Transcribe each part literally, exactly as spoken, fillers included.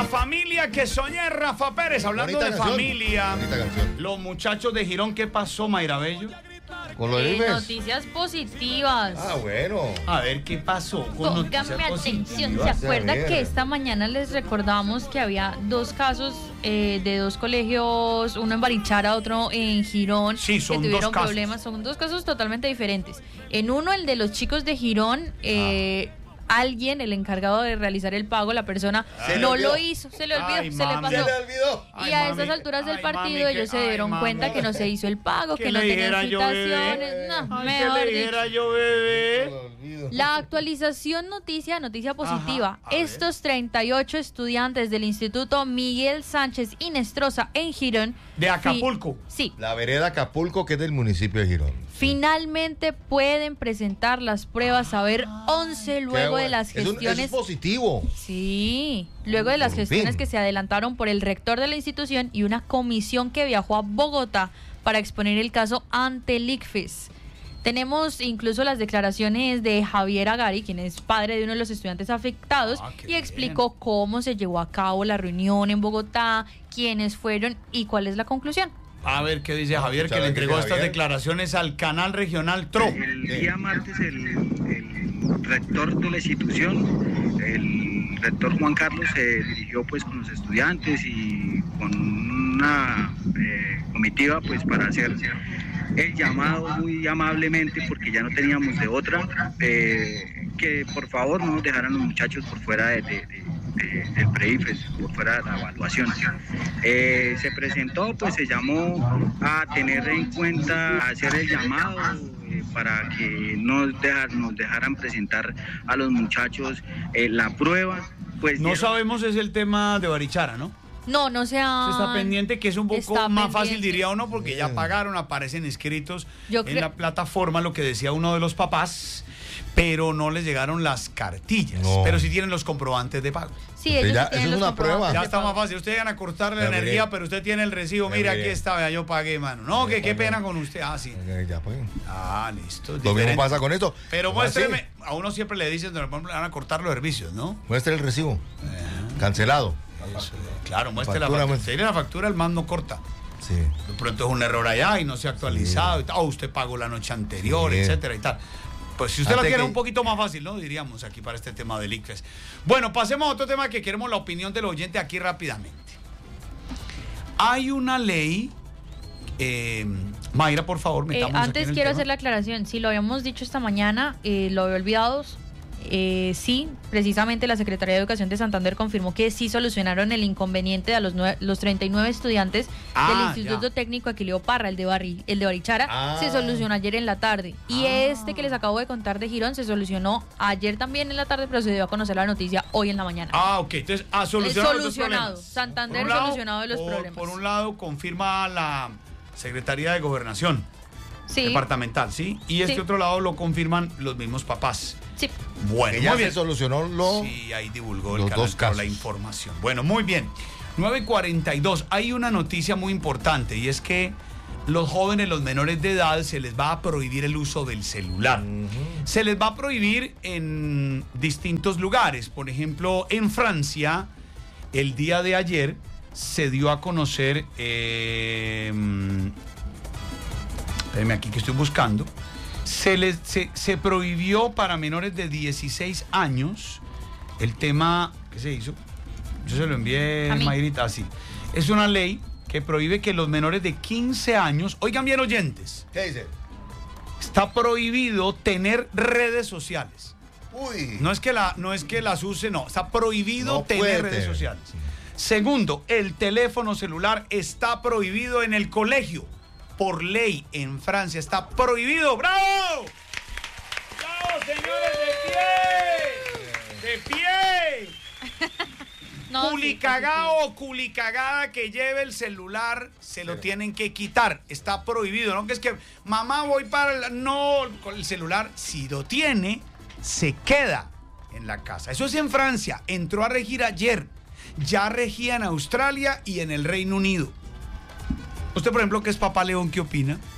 La familia que soñé, Rafa Pérez. Hablando Bonita de canción. familia, Bonita canción. los muchachos de Girón, ¿qué pasó, Mayra Bello? Con lo de Eh, Ifes. noticias positivas. Ah, bueno. A ver, ¿qué pasó con noticias Póngame atención, positivas? ¿se acuerda A ver. que esta mañana les recordamos que había dos casos eh, de dos colegios, uno en Barichara, otro en Girón, Sí, son que tuvieron dos casos. problemas? Son dos casos totalmente diferentes. En uno, el de los chicos de Girón, eh, alguien, el encargado de realizar el pago, la persona, Se le no olvidó. lo hizo, se le olvidó, Ay, se le mami. pasó. Se le olvidó. Y Ay, a mami, estas alturas del ay, partido mami, ellos que- se ay, dieron mami. cuenta que no se hizo el pago, Que que no le tenían dijera yo, bebé. citaciones. No, Ay, mejor que le dicho. dijera yo, Se bebé. le olvidó. La actualización noticia, noticia positiva. Ajá, a ver. Estos treinta y ocho estudiantes del Instituto Miguel Sánchez Inestrosa en Girón. De fi- Acapulco. Sí. La vereda Acapulco, que es del municipio de Girón. Finalmente pueden presentar las pruebas Saber once Qué luego de bueno. las Es un- gestiones. eso es positivo. Sí, luego de las Por gestiones fin. que se adelantaron por el rector de la institución y una comisión que viajó a Bogotá para exponer el caso ante el ICFES. Tenemos incluso las declaraciones de Javier Agari, quien es padre de uno de los estudiantes afectados, Ah, qué y explicó cómo se llevó a cabo la reunión en Bogotá, quiénes fueron y cuál es la conclusión. A ver, ¿qué dice Vamos a Javier? Que escuchar le a qué entregó dice estas Javier. declaraciones al canal regional Tro. El día martes el, el rector de la institución, el rector Juan Carlos, se dirigió pues con los estudiantes y con una eh, comitiva pues para hacer el llamado muy amablemente, porque ya no teníamos de otra, eh, que por favor no nos dejaran los muchachos por fuera de, de, de, de, del pre-IFES, por fuera de la evaluación. Eh, se presentó, pues se llamó a tener en cuenta, a hacer el llamado eh, para que nos, dejar, nos dejaran presentar a los muchachos eh, la prueba. Pues No dieron- sabemos es el tema de Barichara, ¿no? No, no se ha... Se está pendiente, que es un poco está más fácil, pendiente. diría uno, porque ya Mm. pagaron, aparecen escritos Yo en cre- la plataforma, lo que decía uno de los papás, pero no les llegaron las cartillas, No. pero sí tienen los comprobantes de pago. Sí, Usted ellos ya- sí tienen eso es los una prueba. comprobantes Ya de está pago. más fácil, ustedes llegan a cortarle la Ya, mire. energía, pero usted tiene el recibo, Ya, mira, mire. aquí está, vea, yo pagué, mano. No, Ya que qué pagué. pena con usted, ah, sí. Eh, Ya, pues. Ah, listo. Lo mismo diferente. pasa con esto. Pero ¿Cómo así? muéstreme, a uno siempre le dicen, por ejemplo, le van a cortar los servicios, ¿no? Muestre el recibo. Cancelado. Eso, claro, muestre la Factura, factura. muestre. Si tiene la factura, el man no corta. Sí. De pronto es un error allá y no se ha actualizado, y tal, o usted pagó la noche anterior, Sí. etcétera y tal. Pues si usted Antes la quiere que- un poquito más fácil, ¿no? Diríamos aquí para este tema del ICFES. Bueno, pasemos a otro tema que queremos la opinión del oyente aquí rápidamente. Hay una ley, eh, Mayra, por favor, Eh, metamos aquí antes en el quiero tema. hacer la aclaración, si lo habíamos dicho esta mañana, eh, lo había olvidado. Eh, sí, precisamente la Secretaría de Educación de Santander confirmó que sí solucionaron el inconveniente de los, nueve- los treinta y nueve estudiantes Ah, del Instituto ya. Técnico Aquileo Parra, el de, Barri, el de Barichara, Ah. se solucionó ayer en la tarde. Y Ah. este que les acabo de contar de Girón se solucionó ayer también en la tarde, pero se dio a conocer la noticia hoy en la mañana. Ah, ok, entonces ha solucionado los dos solucionado. problemas. Santander Por un solucionado de los por- problemas. Por un lado, confirma la Secretaría de Gobernación sí, Departamental, ¿sí? Y este Sí. otro lado lo confirman los mismos papás. sí. Bueno, Que ya muy se bien. solucionó lo. Sí, ahí divulgó el los canal dos Tro la casos. información. Bueno, muy bien. nueve y cuarenta y dos. Hay una noticia muy importante y es que los jóvenes, los menores de edad, se les va a prohibir el uso del celular. Se les va a prohibir en distintos lugares. Por ejemplo, en Francia, el día de ayer se dio a conocer... Eh, espérenme aquí que estoy buscando. Se, les, se, se prohibió para menores de dieciséis años el tema... ¿Qué se hizo? Yo se lo envié, A mí. Mayrita, así. Es una ley que prohíbe que los menores de quince años... Oigan bien, oyentes. ¿Qué dice? Está prohibido tener redes sociales. Uy. No es que, la, no es que las use, no. Está prohibido No tener puede redes tener. sociales. Segundo, el teléfono celular está prohibido en el colegio. Por ley en Francia está prohibido. ¡Bravo! ¡Bravo, señores! ¡De pie! ¡De pie! No, sí, Culicagao o culicagada que lleve el celular, se lo Sí. tienen que quitar. Está prohibido, ¿no? Que es que, mamá, voy para el... No, con el celular, si lo tiene, se queda en la casa. Eso es en Francia. Entró a regir ayer. Ya regía en Australia y en el Reino Unido. Usted, por ejemplo, que es papá León, ¿qué opina?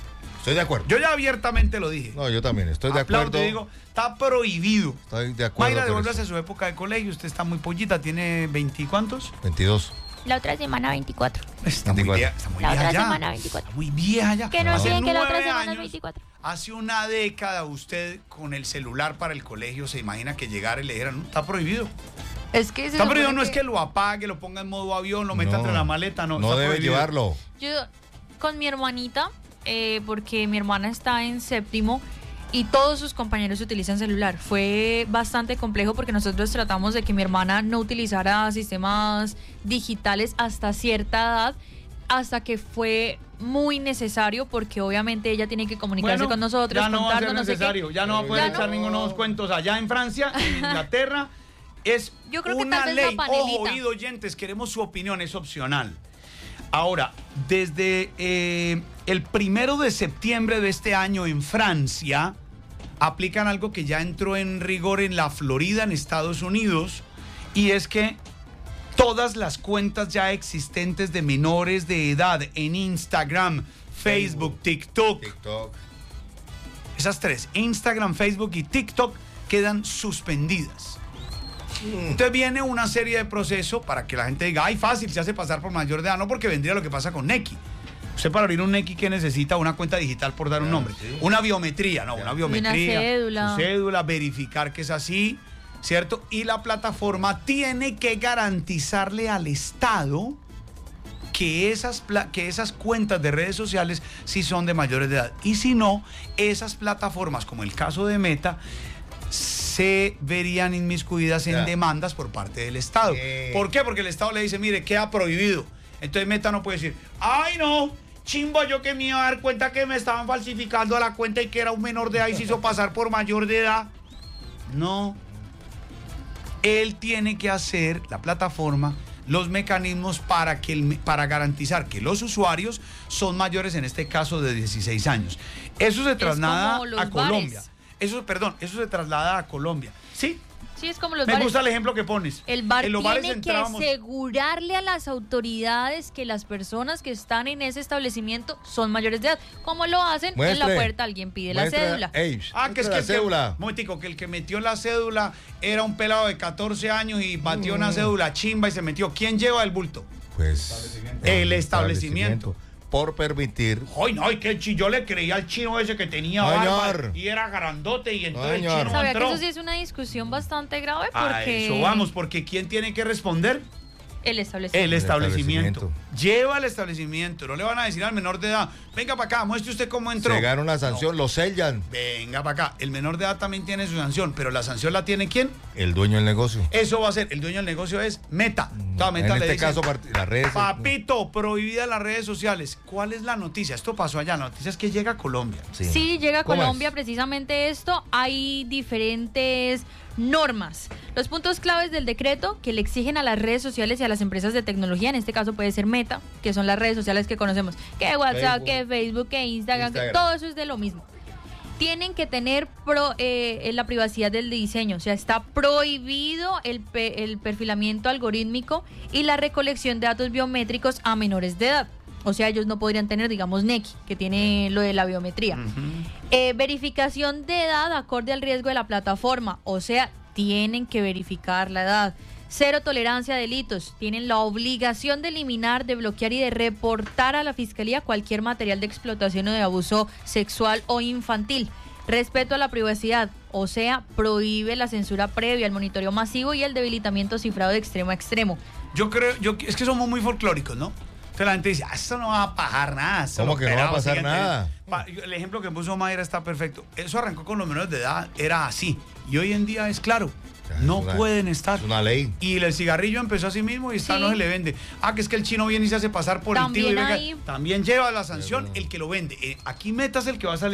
Estoy de acuerdo. Yo ya abiertamente lo dije. No, yo también estoy de Aplaudo, acuerdo. digo, está prohibido. Estoy de acuerdo. Mayra, con devuélvase a esto. su época de colegio. Usted está muy pollita, tiene veinte cuántos. veintidós. La otra semana veinticuatro. Está muy veinticuatro. vieja, está muy La vieja otra ya. semana veinticuatro. Está muy vieja ya. Que no Hace olviden que la otra nueve semana es años, veinticuatro. Hace una década usted con el celular para el colegio se imagina que llegara y le dijera, no, está prohibido. Es que se Está prohibido, supone no es que lo apague, lo ponga en modo avión, lo meta No, entre la maleta, no. No está debe prohibido. llevarlo. Yo con mi hermanita, eh, porque mi hermana está en séptimo y todos sus compañeros utilizan celular. Fue bastante complejo porque nosotros tratamos de que mi hermana no utilizara sistemas digitales hasta cierta edad, hasta que fue muy necesario porque obviamente ella tiene que comunicarse Bueno, con nosotros, ya no va a ser contarnos, no sé qué. necesario, ya no va a poder Ya echar no. ningunos cuentos allá en Francia, en Inglaterra. Es Yo creo que una tal vez la ley. Ojo, panelita. oído, oyentes, queremos su opinión, es opcional. Ahora, desde eh, el primero de septiembre de este año en Francia, aplican algo que ya entró en rigor en la Florida, en Estados Unidos, y es que todas las cuentas ya existentes de menores de edad en Instagram, Facebook, TikTok, TikTok. esas tres, Instagram, Facebook y TikTok, quedan suspendidas. Entonces viene una serie de procesos para que la gente diga, ay, fácil, se hace pasar por mayor de edad, no, porque vendría lo que pasa con Nequi. Usted para abrir un Nequi, ¿qué necesita? Una cuenta digital, por dar un Ya, nombre. sí. Una biometría, no, una biometría. cédula. Su cédula, verificar que es así, ¿cierto? Y la plataforma tiene que garantizarle al Estado que esas, pla- que esas cuentas de redes sociales sí son de mayores de edad. Y si no, esas plataformas, como el caso de Meta, se verían inmiscuidas en Ya. demandas por parte del Estado. ¿Qué? ¿Por qué? Porque el Estado le dice, mire, queda prohibido. Entonces Meta no puede decir, ay no, chimbo, yo que me iba a dar cuenta que me estaban falsificando la cuenta y que era un menor de edad y se hizo pasar por mayor de edad. No. Él tiene que hacer, la plataforma, los mecanismos para, que el, para garantizar que los usuarios son mayores, en este caso de dieciséis años. Eso se traslada como los a Colombia. bares. Eso, perdón, eso se traslada a Colombia. Sí, Sí, es como los me bares. gusta el ejemplo que pones. El bar En los bares tiene que entrábamos- asegurarle a las autoridades que las personas que están en ese establecimiento son mayores de edad. ¿Cómo lo hacen? En la Muestre. puerta alguien pide la Muestra- cédula. Ey, Ah, que es que, la el que, cédula. momentico, que el que metió la cédula era un pelado de catorce años y batió Mm. una cédula chimba y se metió. ¿Quién lleva el bulto? Pues El establecimiento. Por permitir. Ay, no, y que chi- yo le creía al chino ese que tenía No, barba señor. y era grandote y entonces el señor. chino ¿Sabía que entró. eso sí es una discusión bastante grave? A Porque eso vamos, porque ¿quién tiene que responder? el establecimiento. El establecimiento. establecimiento. Lleva al establecimiento. No le van a decir al menor de edad, venga para acá, muestre usted cómo entró. Se gana una sanción, lo sellan. Venga para acá. El menor de edad también tiene su sanción, pero la sanción la tiene ¿quién? El dueño del negocio. Eso va a ser, el dueño del negocio es Meta. Toda Meta en le este dice, caso, part- las redes. papito, prohibida las redes sociales. ¿Cuál es la noticia? Esto pasó allá. La noticia es que llega a Colombia. Sí, llega a ¿Cómo Colombia es? precisamente esto. Hay diferentes normas. Los puntos claves del decreto que le exigen a las redes sociales y a las empresas de tecnología, en este caso puede ser Meta, que son las redes sociales que conocemos, que WhatsApp, Facebook. que Facebook, que Instagram, que Instagram. todo eso es de lo mismo. Tienen que tener pro, eh, la privacidad del diseño, o sea, está prohibido el, pe- el perfilamiento algorítmico y la recolección de datos biométricos a menores de edad. O sea, ellos no podrían tener, digamos, Nequi, que tiene lo de la biometría. Eh, verificación de edad acorde al riesgo de la plataforma, o sea, tienen que verificar la edad. Cero tolerancia a delitos, tienen la obligación de eliminar, de bloquear y de reportar a la fiscalía cualquier material de explotación o de abuso sexual o infantil. Respeto a la privacidad, o sea, prohíbe la censura previa, el monitoreo masivo y el debilitamiento cifrado de extremo a extremo. Yo creo, yo, es que somos muy folclóricos, ¿no? Entonces la gente dice, ah, esto no va a pasar nada. esto ¿Cómo los que no va a pelados pasar siguen nada? teniendo". Pa- El ejemplo que puso Mayra está perfecto. Eso arrancó con los menores de edad, era así. Y hoy en día es claro, Ya, no es una- pueden estar. Es una ley. Y el cigarrillo empezó así mismo y está Sí. no se le vende. Ah, que es que el chino viene y se hace pasar por el También tío y venga, hay- también lleva la sanción verdad. el que lo vende. Eh, aquí Meta es el que va a salir